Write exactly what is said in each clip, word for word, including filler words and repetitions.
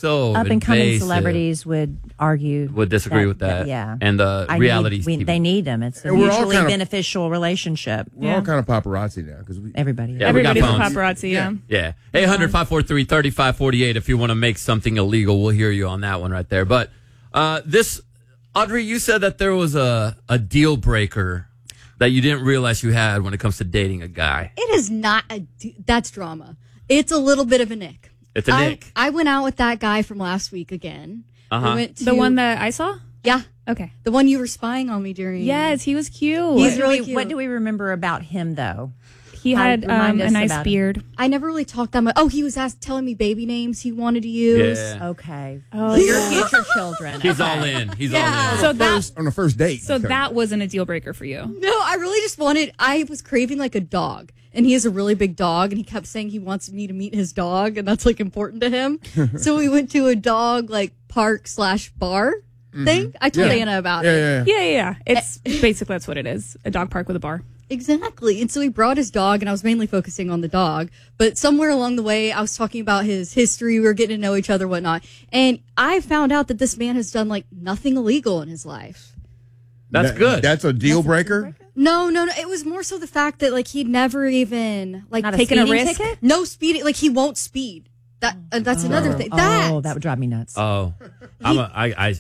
so Up and coming invasive. celebrities would argue. Would disagree with that. Yeah. And the I reality need, we, T V. they need them. It's a And we're all mutually kind of- beneficial relationship. We're Yeah. all kind of paparazzi now because we. Everybody. Yeah, we got Everybody's a phones. paparazzi, yeah. Yeah. eight hundred, five four three, three five four eight if you want to make something illegal. We'll hear you on that one right there. But uh, this, Audrey, you said that there was a, a deal breaker that you didn't realize you had when it comes to dating a guy. It is not a. That's drama. It's a little bit of a nick. It's a I, nick. I went out with that guy from last week again. Uh-huh. We went to, The one that I saw? Yeah. Okay. The one you were spying on me during. Yes, he was cute. What He's do really we- cute. What do we remember about him, though? He Hi, had remind um, a us nice about him. beard. I never really talked that much. Oh, he was asked, telling me baby names he wanted to use. Yeah. Okay. Oh, So your future children. He's Okay. all in. He's Yeah. all in. So that First, on the first date. so that wasn't a deal breaker for you. No, I really just wanted. I was craving like a dog, and he has a really big dog, and he kept saying he wants me to meet his dog, and that's like important to him. So we went to a dog like park slash bar thing. I told Yeah. Anna about Yeah, it. yeah, yeah. Yeah, yeah, yeah. It's basically that's what it is. A dog park with a bar. Exactly. And so he brought his dog, and I was mainly focusing on the dog. But somewhere along the way, I was talking about his history. We were getting to know each other, whatnot. And I found out that this man has done like nothing illegal in his life. That's That- good. That's a deal breaker. No, no, no. It was more so the fact that like he'd never even like Not a taken a speeding risk. ticket? No speeding. Like he won't speed. That uh, that's another thing. That Oh, that would drive me nuts. Oh, I'm a, I, I,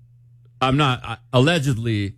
I'm not. I, allegedly,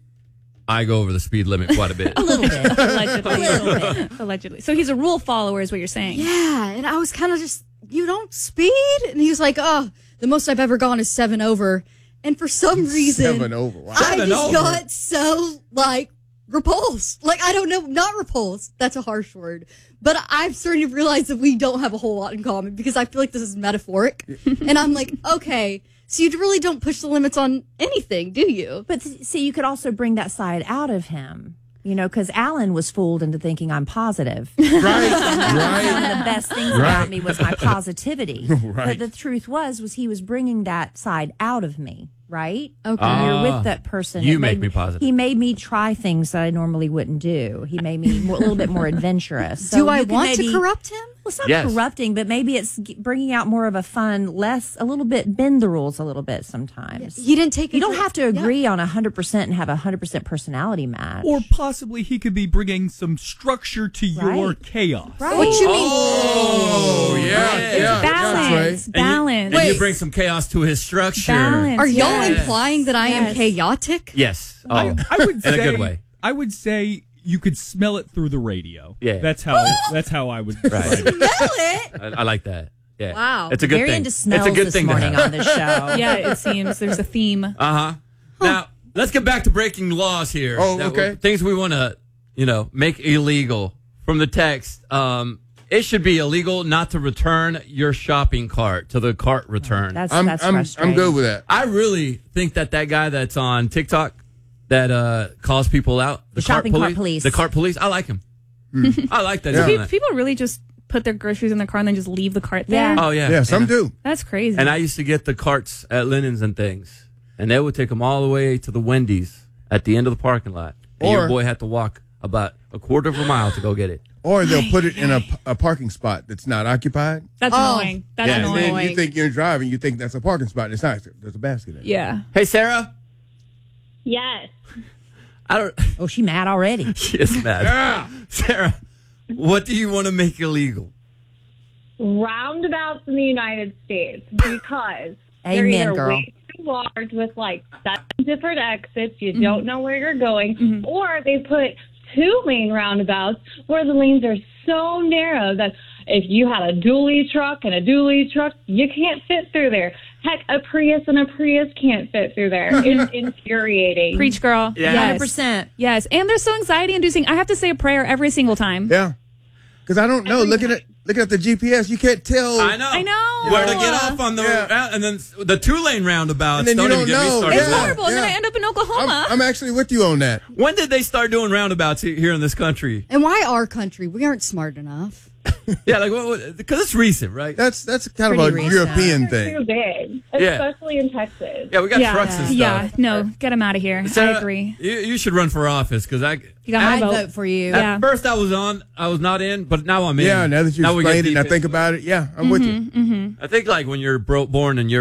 I go over the speed limit quite a bit. a little bit. Allegedly. a little bit. Allegedly. So he's a rule follower, is what you're saying. yeah. And I was kind of just, you don't speed, and he was like, oh, the most I've ever gone is seven over. And for some reason, Seven over. Wow. I Seven just over. got so like repulsed. Like I don't know, not repulsed. That's a harsh word. But I'm starting to realize that we don't have a whole lot in common because I feel like this is metaphoric. And I'm like, okay, so you really don't push the limits on anything, do you? But th- see, you could also bring that side out of him. You know, because Alan was fooled into thinking I'm positive. Right, One right. of the best things Right. about me was my positivity. Right. But the truth was, was he was bringing that side out of me, right? Okay. When you're Ah, with that person. you it make made me positive. He made me try things that I normally wouldn't do. He made me more, a little bit more adventurous. So do I you could want maybe- to corrupt him? Well, it's not Yes. corrupting, but maybe it's g- bringing out more of a fun, less, a little bit, bend the rules a little bit sometimes. He didn't take. You it don't for- have to yeah. agree on one hundred percent and have a one hundred percent personality match. Or possibly he could be bringing some structure to your Right. chaos. Right. What you mean? Oh, yeah, It's yeah. balance. That's And right. you- Balance. And you, bring some chaos to his structure. Balance. Are y'all yes. implying that I am Yes. chaotic? Yes. Oh, I, I would in say, a good way. I would say you could smell it through the radio. Yeah. That's how that's how I would describe it. Smell it. I, I like that. Yeah. Wow. It's a good Very thing. into smells it's a good this thing to morning have. on the show. Yeah, it seems there's a theme. Uh huh. Now let's get back to breaking laws here. Oh, That- okay. Things we want to, you know, make illegal from the text. Um, it should be illegal not to return your shopping cart to the cart return. That's I'm, that's I'm, frustrating. I'm good with that. I really think that that guy that's on TikTok that uh, calls people out, The shopping cart police. the cart police. I like him. I like that. Yeah. he's Pe- doing that. People really just put their groceries in their car and then just leave the cart there. Yeah. Oh yeah, Yeah, some and, do. That's crazy. And I used to get the carts at Lennon's and things, and they would take them all the way to the Wendy's at the end of the parking lot, and Or- your boy had to walk about a quarter of a mile to go get it. Or they'll put it in a, a parking spot that's not occupied. That's Oh. annoying. That's Yeah. And annoying. then you think you're driving, you think that's a parking spot. And it's not. There's a basket in it. Yeah. Hey, Sarah. Yes. I don't. Oh, she mad already. She is mad. Sarah, what do you want to make illegal? Roundabouts in the United States because they're Amen, either girl. way too large with like seven different exits. You don't know where you're going, or they put two main roundabouts where the lanes are so narrow that if you had a dually truck and a dually truck, you can't fit through there. Heck, a Prius and a Prius can't fit through there. It's infuriating. Preach, girl. Yeah. Yes. one hundred percent. Yes. And they're so anxiety inducing. I have to say a prayer every single time. Yeah. Because I don't know. Looking at looking at the G P S, you can't tell. I know. I know. Where to get off on the Yeah. round, and then the two lane roundabouts. And then don't you even don't get me know. started. It's Yeah. horrible. And then yeah. I end up in I'm, Oklahoma. I'm actually with you on that. When did they start doing roundabouts he- here in this country? And why our country? We aren't smart enough. Yeah, like what? Because it's recent, right? That's that's kind of Pretty a recent. European They're too thing. big, Yeah. especially in Texas. Yeah, we got yeah. trucks and stuff. Yeah. No, get them out of here. Sarah, I agree. You, you should run for office because I. You got my I'd vote. vote for you. At Yeah. first, I was on. I was not in, but now I'm in. Yeah, now that you we get explained it and I deep think into about it, yeah, I'm with you. I think like when you're bro- born in Europe.